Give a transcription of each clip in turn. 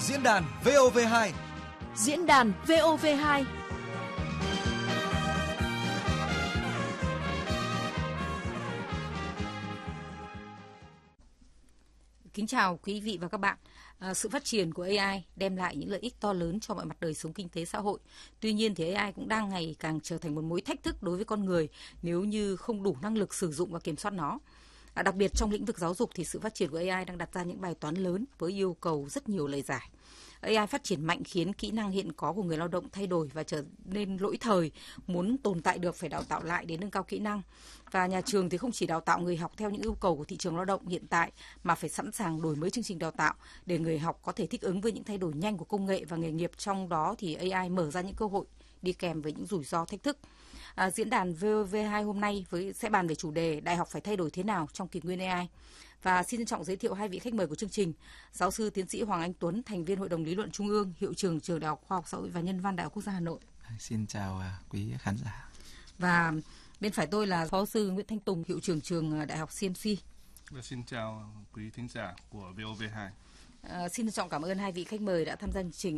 Diễn đàn VOV2. Diễn đàn VOV2. Kính chào quý vị và các bạn. Sự phát triển của AI đem lại những lợi ích to lớn cho mọi mặt đời sống kinh tế xã hội. Tuy nhiên thì AI cũng đang ngày càng trở thành một mối thách thức đối với con người nếu như không đủ năng lực sử dụng và kiểm soát nó. Đặc biệt trong lĩnh vực giáo dục thì sự phát triển của AI đang đặt ra những bài toán lớn với yêu cầu rất nhiều lời giải. AI phát triển mạnh khiến kỹ năng hiện có của người lao động thay đổi và trở nên lỗi thời, muốn tồn tại được phải đào tạo lại để nâng cao kỹ năng. Và nhà trường thì không chỉ đào tạo người học theo những yêu cầu của thị trường lao động hiện tại mà phải sẵn sàng đổi mới chương trình đào tạo để người học có thể thích ứng với những thay đổi nhanh của công nghệ và nghề nghiệp, trong đó thì AI mở ra những cơ hội đi kèm với những rủi ro thách thức. Diễn đàn VOV2 hôm nay sẽ bàn về chủ đề Đại học phải thay đổi thế nào trong kỷ nguyên AI. Và xin trân trọng giới thiệu hai vị khách mời của chương trình: giáo sư tiến sĩ Hoàng Anh Tuấn, thành viên Hội đồng Lý luận Trung ương, hiệu trưởng Trường Đại học Khoa học Xã hội và Nhân văn Đại học Quốc gia Hà Nội. Xin chào quý khán giả. Và bên phải tôi là phó sư Nguyễn Thanh Tùng, hiệu trưởng trường Đại học CMC. Xin chào quý thính giả của VOV2. Xin trân trọng cảm ơn hai vị khách mời đã tham gia chương trình.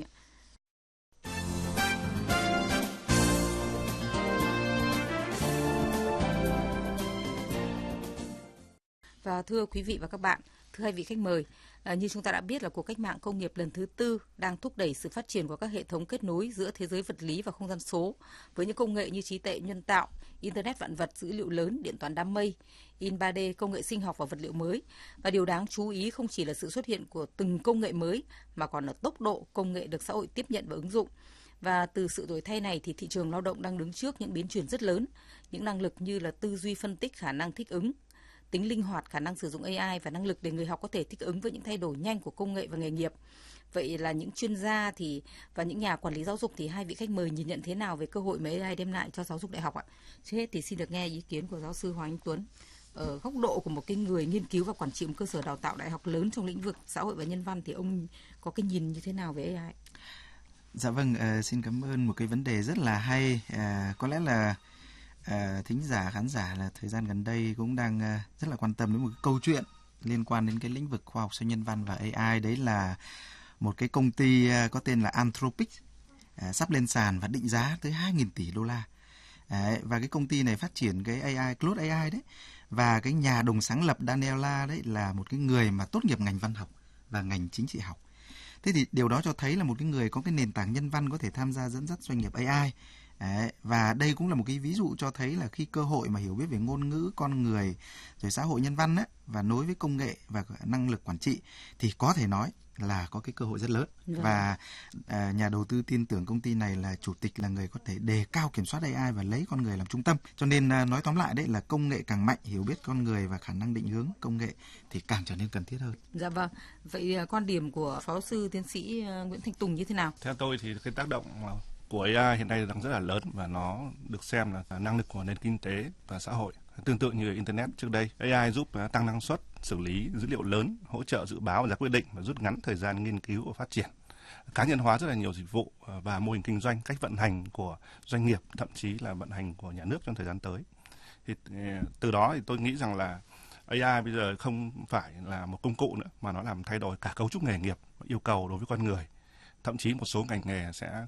Và thưa quý vị và các bạn, thưa hai vị khách mời, như chúng ta đã biết là cuộc cách mạng công nghiệp lần thứ tư đang thúc đẩy sự phát triển của các hệ thống kết nối giữa thế giới vật lý và không gian số với những công nghệ như trí tuệ nhân tạo, Internet vạn vật, dữ liệu lớn, điện toán đám mây, in 3D, công nghệ sinh học và vật liệu mới. Và điều đáng chú ý không chỉ là sự xuất hiện của từng công nghệ mới mà còn là tốc độ công nghệ được xã hội tiếp nhận và ứng dụng. Và từ sự đổi thay này thì thị trường lao động đang đứng trước những biến chuyển rất lớn, những năng lực như là tư duy phân tích, khả năng thích ứng, tính linh hoạt, khả năng sử dụng AI và năng lực để người học có thể thích ứng với những thay đổi nhanh của công nghệ và nghề nghiệp. Vậy là những chuyên gia và những nhà quản lý giáo dục thì hai vị khách mời nhìn nhận thế nào về cơ hội mà AI đem lại cho giáo dục đại học ạ? Trước hết thì xin được nghe ý kiến của giáo sư Hoàng Anh Tuấn. Ở góc độ của một cái người nghiên cứu và quản trị một cơ sở đào tạo đại học lớn trong lĩnh vực xã hội và nhân văn thì ông có cái nhìn như thế nào về AI? Dạ vâng, xin cảm ơn một cái vấn đề rất là hay. Có lẽ là thính giả, khán giả là thời gian gần đây cũng đang rất là quan tâm đến một cái câu chuyện liên quan đến cái lĩnh vực khoa học xã hội nhân văn và AI. Đấy là một cái công ty có tên là Anthropic sắp lên sàn và định giá tới 2.000 tỷ đô la. Và cái công ty này phát triển cái AI, Claude AI đấy. Và cái nhà đồng sáng lập Daniela đấy là một cái người mà tốt nghiệp ngành văn học và ngành chính trị học. Thế thì điều đó cho thấy là một cái người có cái nền tảng nhân văn có thể tham gia dẫn dắt doanh nghiệp AI. Và đây cũng là một cái ví dụ cho thấy là khi cơ hội mà hiểu biết về ngôn ngữ, con người, rồi xã hội nhân văn ấy, và nối với công nghệ và năng lực quản trị thì có thể nói là có cái cơ hội rất lớn. Và nhà đầu tư tin tưởng công ty này là chủ tịch là người có thể đề cao kiểm soát AI và lấy con người làm trung tâm. Cho nên nói tóm lại đấy là công nghệ càng mạnh, hiểu biết con người và khả năng định hướng công nghệ thì càng trở nên cần thiết hơn. Dạ vâng. Vậy quan điểm của phó sư tiến sĩ Nguyễn Thanh Tùng như thế nào? Theo tôi thì cái tác động của AI hiện nay đang rất là lớn và nó được xem là năng lực của nền kinh tế và xã hội. Tương tự như Internet trước đây, AI giúp tăng năng suất, xử lý dữ liệu lớn, hỗ trợ dự báo và ra quyết định và rút ngắn thời gian nghiên cứu và phát triển. Cá nhân hóa rất là nhiều dịch vụ và mô hình kinh doanh, cách vận hành của doanh nghiệp, thậm chí là vận hành của nhà nước trong thời gian tới. Thì từ đó thì tôi nghĩ rằng là AI bây giờ không phải là một công cụ nữa mà nó làm thay đổi cả cấu trúc nghề nghiệp, yêu cầu đối với con người. Thậm chí một số ngành nghề sẽ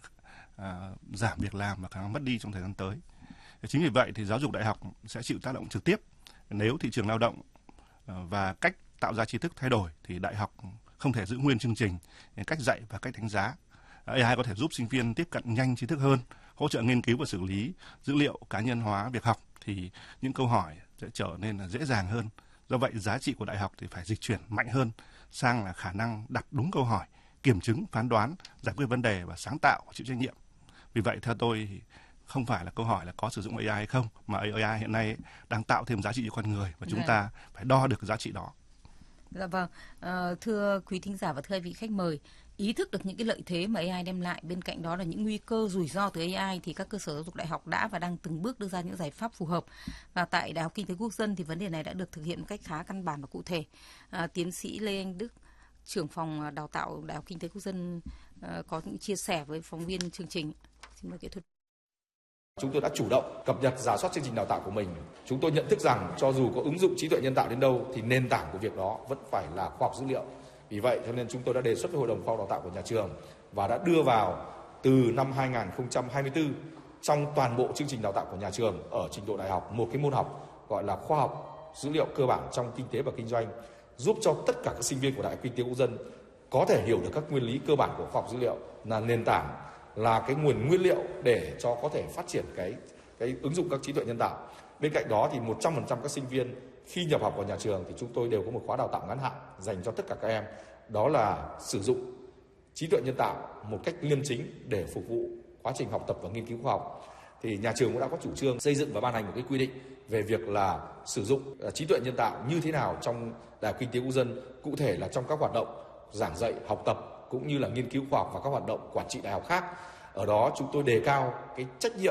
giảm việc làm và khả năng mất đi trong thời gian tới. Chính vì vậy thì giáo dục đại học sẽ chịu tác động trực tiếp. Nếu thị trường lao động và cách tạo ra tri thức thay đổi thì đại học không thể giữ nguyên chương trình, cách dạy và cách đánh giá. AI có thể giúp sinh viên tiếp cận nhanh tri thức hơn, hỗ trợ nghiên cứu và xử lý dữ liệu, cá nhân hóa việc học thì những câu hỏi sẽ trở nên là dễ dàng hơn. Do vậy giá trị của đại học thì phải dịch chuyển mạnh hơn sang là khả năng đặt đúng câu hỏi, kiểm chứng, phán đoán, giải quyết vấn đề và sáng tạo và chịu trách nhiệm. Vì vậy theo tôi thì không phải là câu hỏi là có sử dụng AI hay không, mà AI hiện nay đang tạo thêm giá trị cho con người và chúng ta phải đo được giá trị đó. Dạ vâng, thưa quý thính giả và thưa hai vị khách mời, ý thức được những cái lợi thế mà AI đem lại, bên cạnh đó là những nguy cơ rủi ro từ AI thì các cơ sở giáo dục đại học đã và đang từng bước đưa ra những giải pháp phù hợp. Và tại Đại học Kinh tế Quốc dân thì vấn đề này đã được thực hiện một cách khá căn bản và cụ thể. Tiến sĩ Lê Anh Đức, trưởng phòng đào tạo Đại học Kinh tế Quốc dân có những chia sẻ với phóng viên chương trình. Xin mời kỹ thuật. Chúng tôi đã chủ động cập nhật rà soát chương trình đào tạo của mình. Chúng tôi nhận thức rằng cho dù có ứng dụng trí tuệ nhân tạo đến đâu thì nền tảng của việc đó vẫn phải là khoa học dữ liệu Vì vậy cho nên chúng tôi đã đề xuất với Hội đồng Khoa học Đào tạo của nhà trường và đã đưa vào từ năm 2024 trong toàn bộ chương trình đào tạo của nhà trường ở trình độ đại học một cái môn học gọi là khoa học dữ liệu cơ bản trong kinh tế và kinh doanh, giúp cho tất cả các sinh viên của Đại học Kinh tế Quốc dân có thể hiểu được các nguyên lý cơ bản của khoa học dữ liệu, là nền tảng, là cái nguồn nguyên liệu để cho có thể phát triển cái ứng dụng các trí tuệ nhân tạo. Bên cạnh đó thì 100% các sinh viên khi nhập học vào nhà trường thì chúng tôi đều có một khóa đào tạo ngắn hạn dành cho tất cả các em, đó là sử dụng trí tuệ nhân tạo một cách liêm chính để phục vụ quá trình học tập và nghiên cứu khoa học. Thì nhà trường cũng đã có chủ trương xây dựng và ban hành một cái quy định về việc là sử dụng trí tuệ nhân tạo như thế nào trong Đại học Kinh tế Quốc dân, cụ thể là trong các hoạt động giảng dạy, học tập cũng như là nghiên cứu khoa học và các hoạt động quản trị đại học khác. Ở đó chúng tôi đề cao cái trách nhiệm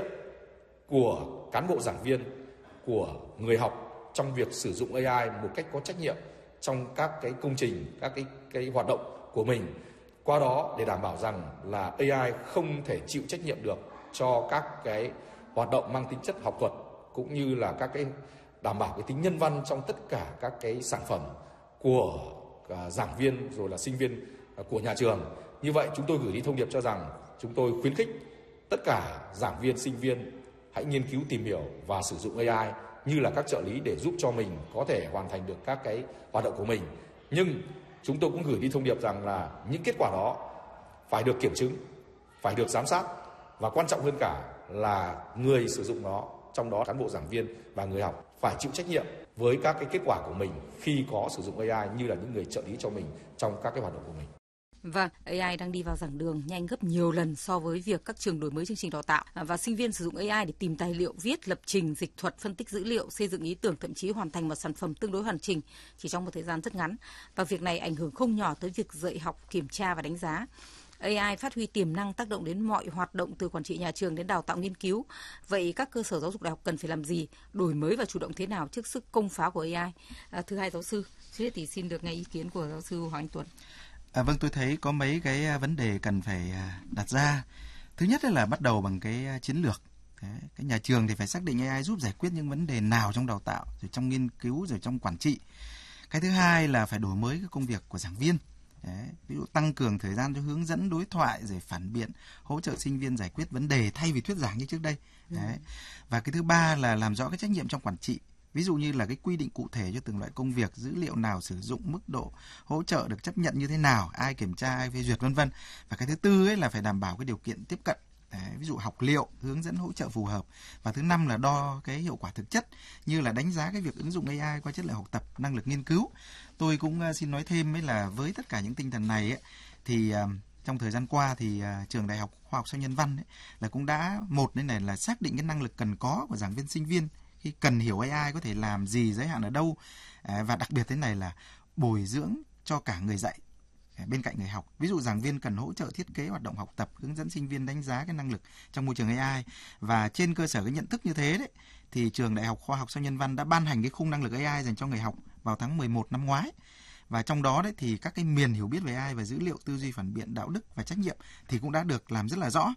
của cán bộ giảng viên, của người học trong việc sử dụng AI một cách có trách nhiệm trong các cái công trình, các cái hoạt động của mình. Qua đó để đảm bảo rằng là AI không thể chịu trách nhiệm được cho các cái hoạt động mang tính chất học thuật cũng như là các cái đảm bảo cái tính nhân văn trong tất cả các cái sản phẩm của giảng viên rồi là sinh viên của nhà trường. Như vậy chúng tôi gửi đi thông điệp cho rằng chúng tôi khuyến khích tất cả giảng viên, sinh viên hãy nghiên cứu, tìm hiểu và sử dụng AI như là các trợ lý để giúp cho mình có thể hoàn thành được các cái hoạt động của mình. Nhưng chúng tôi cũng gửi đi thông điệp rằng là những kết quả đó phải được kiểm chứng, phải được giám sát và quan trọng hơn cả là người sử dụng nó, trong đó cán bộ giảng viên và người học phải chịu trách nhiệm với các cái kết quả của mình khi có sử dụng AI như là những người trợ lý cho mình trong các cái hoạt động của mình. Vâng, AI đang đi vào giảng đường nhanh gấp nhiều lần so với việc các trường đổi mới chương trình đào tạo, và sinh viên sử dụng AI để tìm tài liệu, viết lập trình, dịch thuật, phân tích dữ liệu, xây dựng ý tưởng, thậm chí hoàn thành một sản phẩm tương đối hoàn chỉnh chỉ trong một thời gian rất ngắn. Và việc này ảnh hưởng không nhỏ tới việc dạy học, kiểm tra và đánh giá. AI phát huy tiềm năng tác động đến mọi hoạt động từ quản trị nhà trường đến đào tạo nghiên cứu. Vậy các cơ sở giáo dục đại học cần phải làm gì, đổi mới và chủ động thế nào trước sức công phá của AI? Thưa hai giáo sư, trước hết thì xin được nghe ý kiến của giáo sư Hoàng Anh Tuấn. Vâng, tôi thấy có mấy cái vấn đề cần phải đặt ra. Thứ nhất là bắt đầu bằng cái chiến lược. Cái nhà trường thì phải xác định AI giúp giải quyết những vấn đề nào trong đào tạo, rồi trong nghiên cứu, rồi trong quản trị. Cái thứ hai là phải đổi mới cái công việc của giảng viên. Đấy, ví dụ tăng cường thời gian cho hướng dẫn, đối thoại, rồi phản biện, hỗ trợ sinh viên giải quyết vấn đề thay vì thuyết giảng như trước đây. Đấy. Và cái thứ ba là làm rõ cái trách nhiệm trong quản trị. Ví dụ như là cái quy định cụ thể cho từng loại công việc, dữ liệu nào sử dụng, mức độ hỗ trợ được chấp nhận như thế nào, ai kiểm tra, ai phê duyệt, vân vân. Và cái thứ tư ấy là phải đảm bảo cái điều kiện tiếp cận. Đấy, ví dụ học liệu, hướng dẫn hỗ trợ phù hợp. Và thứ năm là đo cái hiệu quả thực chất, như là đánh giá cái việc ứng dụng AI qua chất lượng học tập, năng lực nghiên cứu. Tôi cũng xin nói thêm ấy là với tất cả những tinh thần này ấy, thì trong thời gian qua thì trường Đại học Khoa học Xã Nhân Văn ấy, là cũng đã là xác định cái năng lực cần có của giảng viên, sinh viên khi cần hiểu AI có thể làm gì, giới hạn ở đâu, và đặc biệt thế này là bồi dưỡng cho cả người dạy bên cạnh người học. Ví dụ giảng viên cần hỗ trợ thiết kế hoạt động học tập, hướng dẫn sinh viên đánh giá cái năng lực trong môi trường AI. Và trên cơ sở cái nhận thức như thế đấy, thì trường Đại học Khoa học Xã Nhân Văn đã ban hành cái khung năng lực AI dành cho người học vào tháng 11 năm ngoái. Và trong đó đấy thì các cái miền hiểu biết về AI và dữ liệu, tư duy phản biện, đạo đức và trách nhiệm thì cũng đã được làm rất là rõ.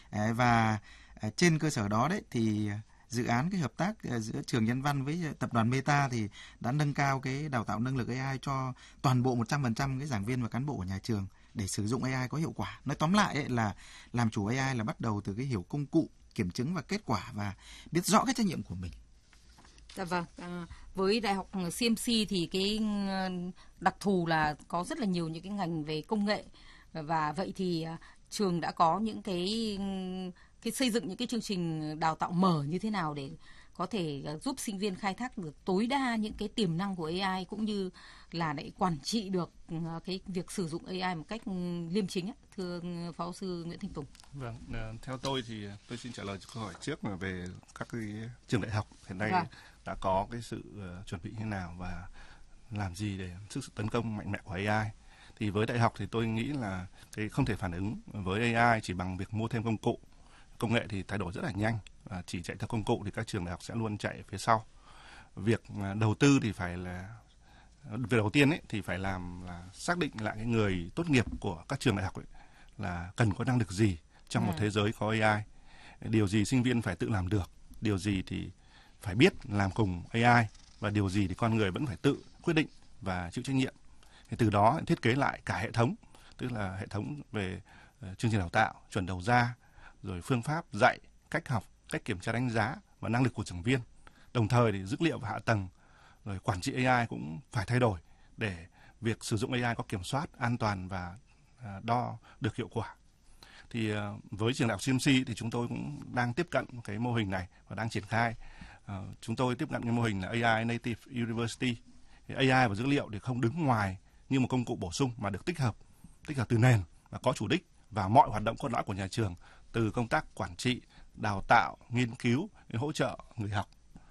Và trên cơ sở đó đấy thì dự án cái hợp tác giữa trường Nhân Văn với tập đoàn Meta thì đã nâng cao cái đào tạo năng lực AI cho toàn bộ 100% cái giảng viên và cán bộ của nhà trường để sử dụng AI có hiệu quả. Nói tóm lại ấy là làm chủ AI là bắt đầu từ cái hiểu công cụ, kiểm chứng và kết quả và biết rõ cái trách nhiệm của mình. Dạ vâng, với Đại học CMC thì cái đặc thù là có rất là nhiều những cái ngành về công nghệ, và vậy thì trường đã có những cái xây dựng những cái chương trình đào tạo mở như thế nào để có thể giúp sinh viên khai thác được tối đa những cái tiềm năng của AI, cũng như là để quản trị được cái việc sử dụng AI một cách liêm chính ấy. Thưa Phó giáo sư Nguyễn Thanh Tùng. Vâng, theo tôi thì tôi xin trả lời câu hỏi trước là về các cái trường đại học hiện nay đã có cái sự chuẩn bị như nào và làm gì để sức tấn công mạnh mẽ của AI. Thì với đại học thì tôi nghĩ là cái không thể phản ứng với AI chỉ bằng việc mua thêm công cụ. Công nghệ thì thay đổi rất là nhanh, và chỉ chạy theo công cụ thì các trường đại học sẽ luôn chạy phía sau. Việc đầu tư thì việc đầu tiên ấy thì phải làm là xác định lại cái người tốt nghiệp của các trường đại học ấy là cần có năng lực gì trong một thế giới có AI. Điều gì sinh viên phải tự làm được, điều gì thì phải biết làm cùng AI, và điều gì thì con người vẫn phải tự quyết định và chịu trách nhiệm. Thì từ đó thiết kế lại cả hệ thống, tức là hệ thống về chương trình đào tạo, chuẩn đầu ra, rồi phương pháp dạy, cách học, cách kiểm tra đánh giá và năng lực của giảng viên. Đồng thời thì dữ liệu và hạ tầng, rồi quản trị AI cũng phải thay đổi để việc sử dụng AI có kiểm soát, an toàn và đo được hiệu quả. Thì với trường đại học CMC thì chúng tôi cũng đang tiếp cận cái mô hình này và đang triển khai. Chúng tôi tiếp cận cái mô hình là AI Native University. Thì AI và dữ liệu thì không đứng ngoài như một công cụ bổ sung mà được tích hợp từ nền và có chủ đích vào mọi hoạt động cốt lõi của nhà trường, từ công tác quản trị, đào tạo, nghiên cứu đến hỗ trợ người học.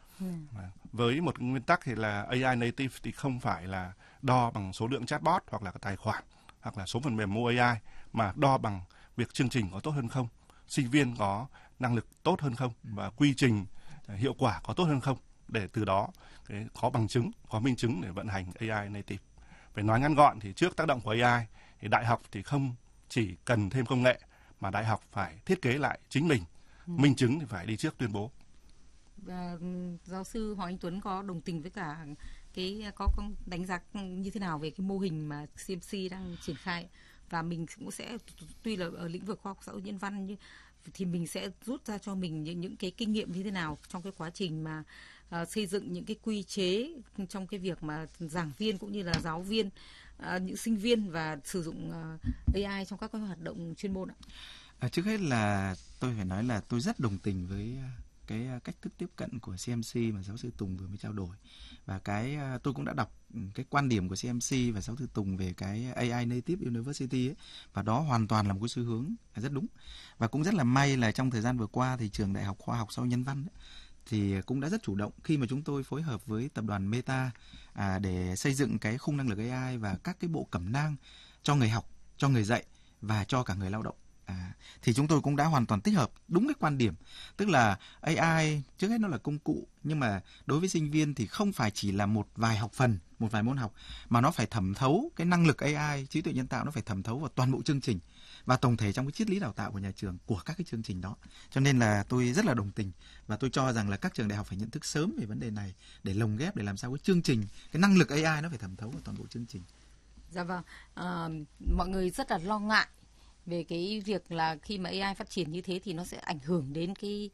Với một nguyên tắc thì là AI Native thì không phải là đo bằng số lượng chatbot hoặc là tài khoản hoặc là số phần mềm mua AI, mà đo bằng việc chương trình có tốt hơn không, sinh viên có năng lực tốt hơn không và quy trình hiệu quả có tốt hơn không, để từ đó có bằng chứng, có minh chứng để vận hành AI Native. Phải nói ngắn gọn thì trước tác động của AI thì đại học thì không chỉ cần thêm công nghệ mà đại học phải thiết kế lại chính mình. Minh chứng thì phải đi trước tuyên bố. Và giáo sư Hoàng Anh Tuấn có đồng tình với cả có đánh giá như thế nào về cái mô hình mà CMC đang triển khai? Và mình cũng sẽ, tuy là ở lĩnh vực khoa học xã hội nhân văn thì mình sẽ rút ra cho mình những cái kinh nghiệm như thế nào trong cái quá trình mà xây dựng những cái quy chế trong cái việc mà giảng viên cũng như là giáo viên, những sinh viên và sử dụng AI trong các cái hoạt động chuyên môn ạ. Trước hết là tôi phải nói là tôi rất đồng tình với cái cách thức tiếp cận của CMC mà giáo sư Tùng vừa mới trao đổi, và tôi cũng đã đọc cái quan điểm của CMC và giáo sư Tùng về cái AI Native University ấy, và đó hoàn toàn là một cái xu hướng rất đúng. Và cũng rất là may là trong thời gian vừa qua thì trường Đại học Khoa học Xã hội Nhân văn ấy, thì cũng đã rất chủ động khi mà chúng tôi phối hợp với tập đoàn Meta để xây dựng cái khung năng lực AI và các cái bộ cẩm nang cho người học, cho người dạy và cho cả người lao động. Thì chúng tôi cũng đã hoàn toàn tích hợp đúng cái quan điểm, tức là AI trước hết nó là công cụ, nhưng mà đối với sinh viên thì không phải chỉ là một vài học phần, một vài môn học, mà nó phải thẩm thấu cái năng lực AI, trí tuệ nhân tạo nó phải thẩm thấu vào toàn bộ chương trình và tổng thể trong cái triết lý đào tạo của nhà trường, của các cái chương trình đó. Cho nên là tôi rất là đồng tình và tôi cho rằng là các trường đại học phải nhận thức sớm về vấn đề này để lồng ghép, để làm sao cái chương trình, cái năng lực AI nó phải thẩm thấu vào toàn bộ chương trình. Dạ vâng, mọi người rất là lo ngại về cái việc là khi mà AI phát triển như thế thì nó sẽ ảnh hưởng đến cái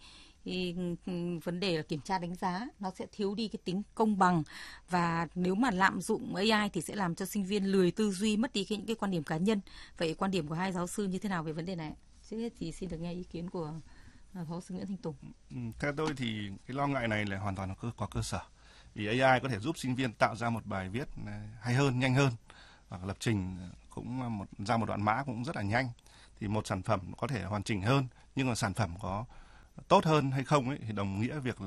vấn đề là kiểm tra đánh giá, nó sẽ thiếu đi cái tính công bằng, và nếu mà lạm dụng AI thì sẽ làm cho sinh viên lười tư duy, mất đi những cái quan điểm cá nhân. Vậy quan điểm của hai giáo sư như thế nào về vấn đề này? Trước hết thì xin được nghe ý kiến của Phó sư Nguyễn Thanh Tùng. Theo tôi thì cái lo ngại này là hoàn toàn có cơ sở. Vì AI có thể giúp sinh viên tạo ra một bài viết hay hơn, nhanh hơn, hoặc lập trình cũng ra một đoạn mã cũng rất là nhanh, thì một sản phẩm có thể hoàn chỉnh hơn, nhưng mà sản phẩm có tốt hơn hay không ấy, thì đồng nghĩa việc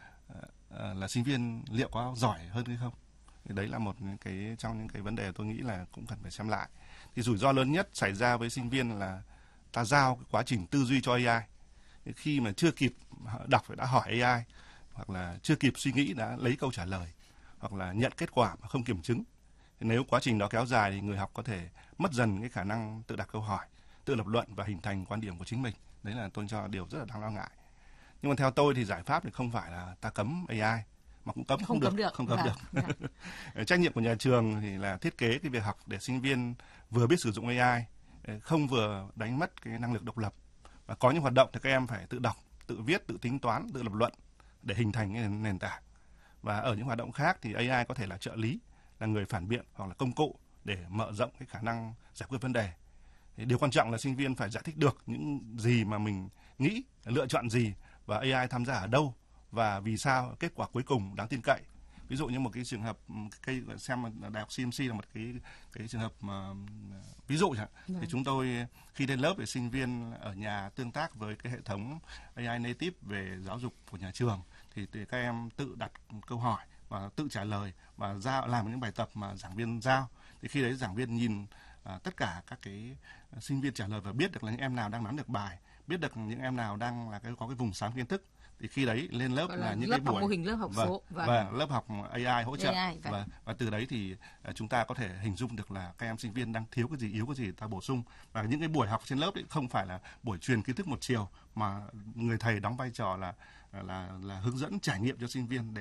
là sinh viên liệu có giỏi hơn hay không. Thì đấy là một trong những cái vấn đề tôi nghĩ là cũng cần phải xem lại. Thì rủi ro lớn nhất xảy ra với sinh viên là ta giao cái quá trình tư duy cho AI, khi mà chưa kịp đọc phải đã hỏi AI, hoặc là chưa kịp suy nghĩ đã lấy câu trả lời, hoặc là nhận kết quả mà không kiểm chứng. Nếu quá trình đó kéo dài thì người học có thể mất dần cái khả năng tự đặt câu hỏi, tự lập luận và hình thành quan điểm của chính mình. Đấy là tôi cho điều rất là đáng lo ngại. Nhưng mà theo tôi thì giải pháp thì không phải là ta cấm AI, mà cũng không cấm được. Trách nhiệm của nhà trường thì là thiết kế cái việc học để sinh viên vừa biết sử dụng AI, không vừa đánh mất cái năng lực độc lập. Và có những hoạt động thì các em phải tự đọc, tự viết, tự tính toán, tự lập luận để hình thành cái nền tảng. Và ở những hoạt động khác thì AI có thể là trợ lý, là người phản biện hoặc là công cụ để mở rộng cái khả năng giải quyết vấn đề. Điều quan trọng là sinh viên phải giải thích được những gì mà mình nghĩ, lựa chọn gì và AI tham gia ở đâu và vì sao, kết quả cuối cùng đáng tin cậy. Ví dụ như một cái trường hợp, xem Đại học CMC là một cái trường hợp ví dụ chẳng hạn. Thì chúng tôi khi lên lớp thì sinh viên ở nhà tương tác với cái hệ thống AI Native về giáo dục của nhà trường, thì các em tự đặt câu hỏi và tự trả lời và làm những bài tập mà giảng viên giao. Thì khi đấy giảng viên nhìn tất cả các cái sinh viên trả lời và biết được là những em nào đang nắm được bài, biết được những em nào đang có cái vùng sáng kiến thức. Thì khi đấy lên lớp là những cái buổi mô hình lớp học số và lớp học AI hỗ trợ và từ đấy thì chúng ta có thể hình dung được là các em sinh viên đang thiếu cái gì, yếu cái gì ta bổ sung. Và những cái buổi học trên lớp ấy không phải là buổi truyền kiến thức một chiều, mà người thầy đóng vai trò là hướng dẫn trải nghiệm cho sinh viên để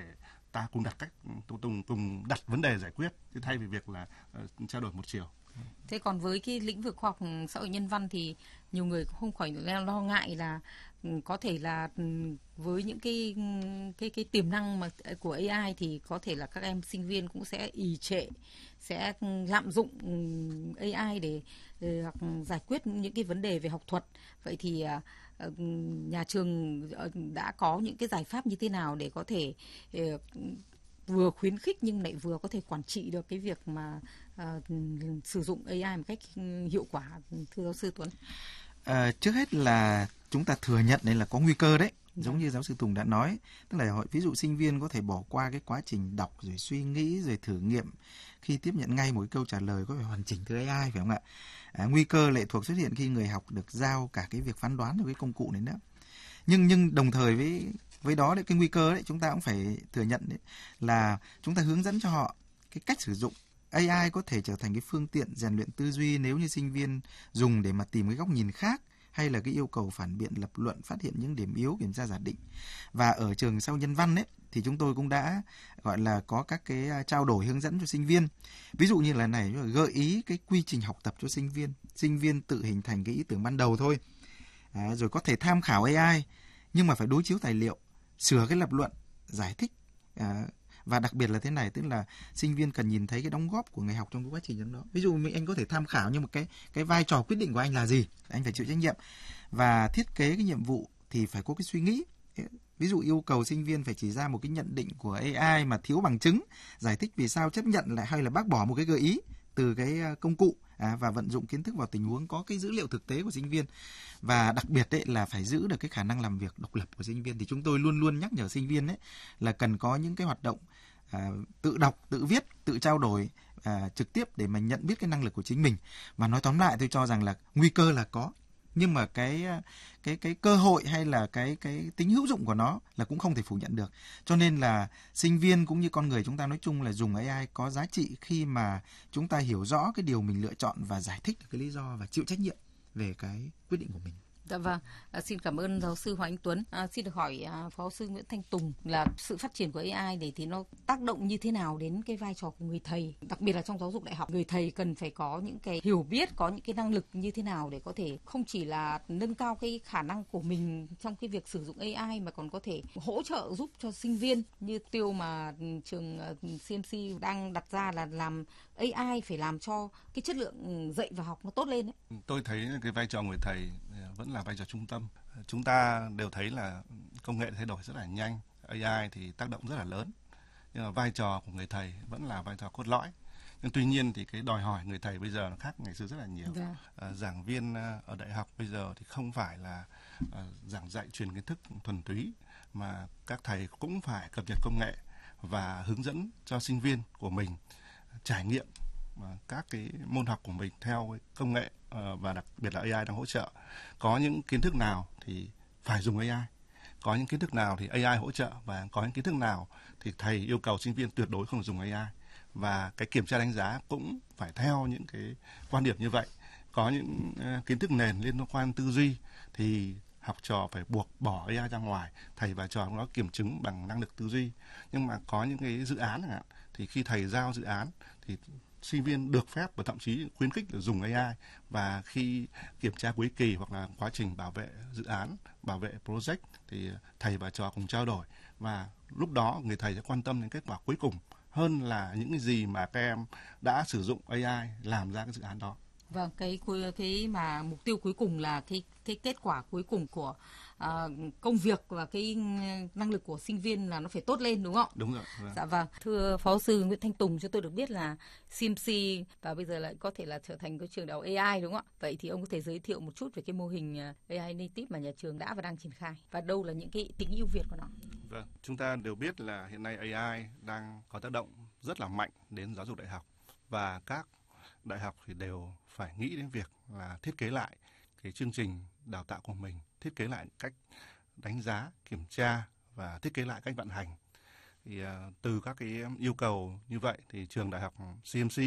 ta cùng đặt vấn đề giải quyết, chứ thay vì việc là trao đổi một chiều. Thế còn với cái lĩnh vực khoa học xã hội nhân văn thì nhiều người cũng không khỏi lo ngại là có thể là với những cái tiềm năng mà của AI thì có thể là các em sinh viên cũng sẽ ì trệ, sẽ lạm dụng AI để giải quyết những cái vấn đề về học thuật. Vậy thì nhà trường đã có những cái giải pháp như thế nào để có thể vừa khuyến khích nhưng lại vừa có thể quản trị được cái việc mà sử dụng AI một cách hiệu quả, thưa giáo sư Tuấn? Trước hết là chúng ta thừa nhận đây là có nguy cơ đấy, giống như giáo sư Tùng đã nói, tức là ví dụ sinh viên có thể bỏ qua cái quá trình đọc rồi suy nghĩ rồi thử nghiệm khi tiếp nhận ngay một cái câu trả lời có phải hoàn chỉnh từ AI, phải không ạ? Nguy cơ lệ thuộc xuất hiện khi người học được giao cả cái việc phán đoán của cái công cụ này nữa. Nhưng đồng thời với đó đấy, cái nguy cơ đấy chúng ta cũng phải thừa nhận đấy là chúng ta hướng dẫn cho họ cái cách sử dụng. AI có thể trở thành cái phương tiện rèn luyện tư duy nếu như sinh viên dùng để mà tìm cái góc nhìn khác, hay là cái yêu cầu phản biện lập luận, phát hiện những điểm yếu, kiểm tra giả định. Và ở trường sau nhân văn ấy thì chúng tôi cũng đã gọi là có các cái trao đổi hướng dẫn cho sinh viên. Ví dụ như là này, gợi ý cái quy trình học tập cho sinh viên tự hình thành cái ý tưởng ban đầu thôi. Rồi có thể tham khảo AI nhưng mà phải đối chiếu tài liệu, sửa cái lập luận, giải thích. Và đặc biệt là thế này, tức là sinh viên cần nhìn thấy cái đóng góp của người học trong cái quá trình đó. Ví dụ anh có thể tham khảo nhưng mà cái vai trò quyết định của anh là gì, anh phải chịu trách nhiệm. Và thiết kế cái nhiệm vụ thì phải có cái suy nghĩ. Ví dụ yêu cầu sinh viên phải chỉ ra một cái nhận định của AI mà thiếu bằng chứng, giải thích vì sao chấp nhận lại hay là bác bỏ một cái gợi ý từ cái công cụ, và vận dụng kiến thức vào tình huống có cái dữ liệu thực tế của sinh viên. Và đặc biệt đấy là phải giữ được cái khả năng làm việc độc lập của sinh viên. Thì chúng tôi luôn luôn nhắc nhở sinh viên đấy là cần có những cái hoạt động tự đọc, tự viết, tự trao đổi trực tiếp để mà nhận biết cái năng lực của chính mình. Và nói tóm lại, tôi cho rằng là nguy cơ là có, nhưng mà cái cơ hội hay là cái tính hữu dụng của nó là cũng không thể phủ nhận được. Cho nên là sinh viên cũng như con người chúng ta nói chung là dùng AI có giá trị khi mà chúng ta hiểu rõ cái điều mình lựa chọn và giải thích được cái lý do và chịu trách nhiệm về cái quyết định của mình. Dạ vâng, xin cảm ơn giáo sư Hoàng Anh Tuấn. Xin được hỏi phó sư Nguyễn Thanh Tùng là sự phát triển của AI để thì nó tác động như thế nào đến cái vai trò của người thầy, đặc biệt là trong giáo dục đại học. Người thầy cần phải có những cái hiểu biết, có những cái năng lực như thế nào để có thể không chỉ là nâng cao cái khả năng của mình trong cái việc sử dụng AI mà còn có thể hỗ trợ giúp cho sinh viên, như tiêu mà trường CMC đang đặt ra là làm AI phải làm cho cái chất lượng dạy và học nó tốt lên ấy. Tôi thấy cái vai trò người thầy vẫn là vai trò trung tâm. Chúng ta đều thấy là công nghệ thay đổi rất là nhanh, AI thì tác động rất là lớn, nhưng mà vai trò của người thầy vẫn là vai trò cốt lõi. Nhưng tuy nhiên thì cái đòi hỏi người thầy bây giờ nó khác ngày xưa rất là nhiều. Giảng viên ở đại học bây giờ thì không phải là giảng dạy truyền kiến thức thuần túy, mà các thầy cũng phải cập nhật công nghệ và hướng dẫn cho sinh viên của mình trải nghiệm các cái môn học của mình theo công nghệ, và đặc biệt là AI đang hỗ trợ. Có những kiến thức nào thì phải dùng AI, có những kiến thức nào thì AI hỗ trợ, và có những kiến thức nào thì thầy yêu cầu sinh viên tuyệt đối không dùng AI. Và cái kiểm tra đánh giá cũng phải theo những cái quan điểm như vậy. Có những kiến thức nền liên quan tư duy thì học trò phải buộc bỏ AI ra ngoài, thầy và trò nó kiểm chứng bằng năng lực tư duy. Nhưng mà có những cái dự án chẳng hạn, thì khi thầy giao dự án thì sinh viên được phép và thậm chí khuyến khích để dùng AI. Và khi kiểm tra cuối kỳ hoặc là quá trình bảo vệ dự án, bảo vệ project thì thầy và trò cùng trao đổi, và lúc đó người thầy sẽ quan tâm đến kết quả cuối cùng hơn là những cái gì mà các em đã sử dụng AI làm ra cái dự án đó. Vâng, cái mà mục tiêu cuối cùng là cái kết quả cuối cùng của công việc và cái năng lực của sinh viên là nó phải tốt lên, đúng không? Đúng rồi. Vâng. Dạ vâng. Thưa phó sư Nguyễn Thanh Tùng, cho tôi được biết là CMC và bây giờ lại có thể là trở thành cái trường đại học AI, đúng không ạ? Vậy thì ông có thể giới thiệu một chút về cái mô hình AI native mà nhà trường đã và đang triển khai, và đâu là những cái tính ưu việt của nó? Vâng, chúng ta đều biết là hiện nay AI đang có tác động rất là mạnh đến giáo dục đại học, và các đại học thì đều phải nghĩ đến việc là thiết kế lại cái chương trình đào tạo của mình, thiết kế lại cách đánh giá, kiểm tra và thiết kế lại cách vận hành. Thì từ các cái yêu cầu như vậy thì trường đại học CMC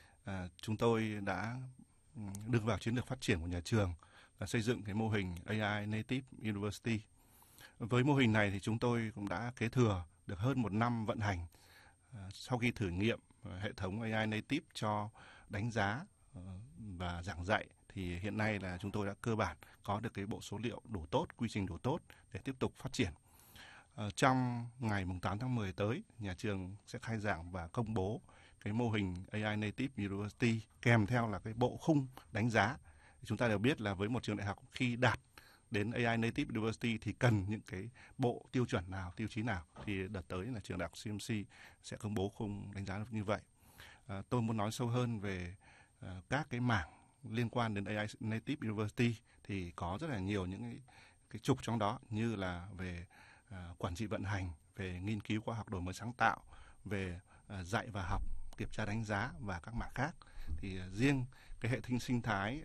chúng tôi đã đưa vào chiến lược phát triển của nhà trường là xây dựng cái mô hình AI Native University. Với mô hình này thì chúng tôi cũng đã kế thừa được hơn 1 năm vận hành. Sau khi thử nghiệm hệ thống AI Native cho đánh giá và giảng dạy thì hiện nay là chúng tôi đã cơ bản có được cái bộ số liệu đủ tốt, quy trình đủ tốt để tiếp tục phát triển. Trong ngày 8 tháng 10 tới, nhà trường sẽ khai giảng và công bố cái mô hình AI Native University kèm theo là cái bộ khung đánh giá. Chúng ta đều biết là với một trường đại học khi đạt đến AI Native University thì cần những cái bộ tiêu chuẩn nào, tiêu chí nào, thì đợt tới là trường đại học CMC sẽ công bố khung đánh giá như vậy. Tôi muốn nói sâu hơn về các cái mảng liên quan đến AI Native University thì có rất là nhiều những cái trục trong đó, như là về quản trị vận hành, về nghiên cứu khoa học đổi mới sáng tạo, về dạy và học, kiểm tra đánh giá và các mảng khác. Thì riêng cái hệ thống sinh thái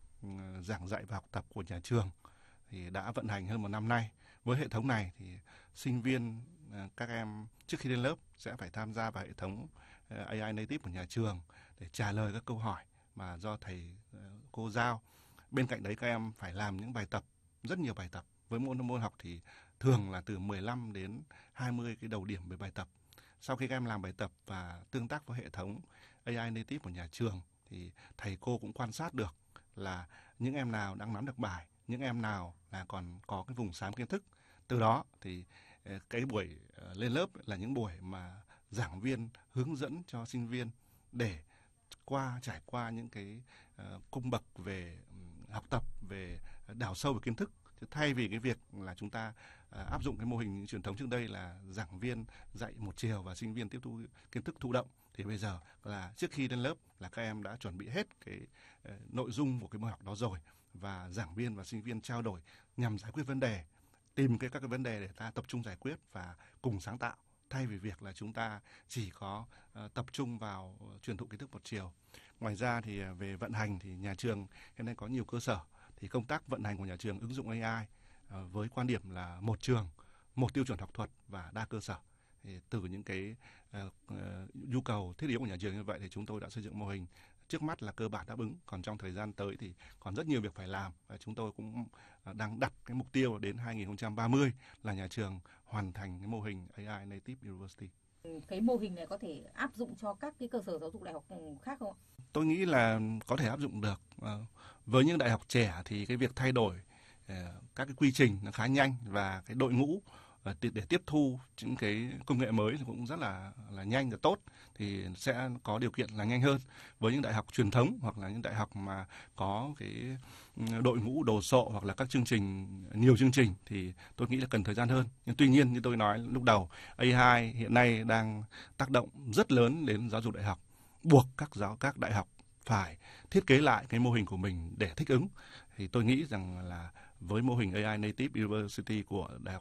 giảng dạy và học tập của nhà trường thì đã vận hành hơn 1 năm nay. Với hệ thống này thì sinh viên, các em trước khi lên lớp sẽ phải tham gia vào hệ thống AI Native của nhà trường để trả lời các câu hỏi mà do thầy cô giao. Bên cạnh đấy các em phải làm những bài tập, rất nhiều bài tập. Với mỗi môn học thì thường là từ 15 đến 20 cái đầu điểm về bài tập. Sau khi các em làm bài tập và tương tác với hệ thống AI Native của nhà trường thì thầy cô cũng quan sát được là những em nào đang nắm được bài, những em nào là còn có cái vùng xám kiến thức. Từ đó thì cái buổi lên lớp là những buổi mà giảng viên hướng dẫn cho sinh viên để trải qua những cái cung bậc về học tập, về đào sâu về kiến thức. Thay vì cái việc là chúng ta áp dụng cái mô hình truyền thống trước đây là giảng viên dạy một chiều và sinh viên tiếp thu kiến thức thụ động, thì bây giờ là trước khi lên lớp là các em đã chuẩn bị hết cái nội dung của cái môn học đó rồi, và giảng viên và sinh viên trao đổi nhằm giải quyết vấn đề, tìm các cái vấn đề để ta tập trung giải quyết và cùng sáng tạo, thay vì việc là chúng ta chỉ có tập trung vào truyền thụ kiến thức một chiều. Ngoài ra thì về vận hành thì nhà trường hiện nay có nhiều cơ sở, thì công tác vận hành của nhà trường ứng dụng AI với quan điểm là một trường, một tiêu chuẩn học thuật và đa cơ sở. Thì từ những cái nhu cầu thiết yếu của nhà trường như vậy thì chúng tôi đã xây dựng mô hình trước mắt là cơ bản đáp ứng, còn trong thời gian tới thì còn rất nhiều việc phải làm, và chúng tôi cũng đang đặt cái mục tiêu đến 2030 là nhà trường hoàn thành cái mô hình AI Native University. Cái mô hình này có thể áp dụng cho các cái cơ sở giáo dục đại học khác không ạ? Tôi nghĩ là có thể áp dụng được. Với những đại học trẻ thì cái việc thay đổi các cái quy trình nó khá nhanh, và cái đội ngũ để tiếp thu những cái công nghệ mới thì cũng rất là nhanh và tốt, thì sẽ có điều kiện là nhanh hơn. Với những đại học truyền thống hoặc là những đại học mà có cái đội ngũ đồ sộ hoặc là các chương trình, nhiều chương trình, thì tôi nghĩ là cần thời gian hơn. Nhưng tuy nhiên như tôi nói lúc đầu, AI hiện nay đang tác động rất lớn đến giáo dục đại học, buộc các đại học phải thiết kế lại cái mô hình của mình để thích ứng. Thì tôi nghĩ rằng là với mô hình AI Native University của Đại học